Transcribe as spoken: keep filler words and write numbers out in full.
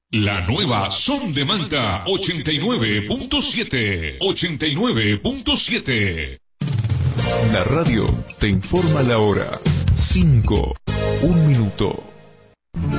La nueva Son de Manta ochenta y nueve punto siete. ochenta y nueve punto siete. La radio te informa la hora. cinco. Un minuto.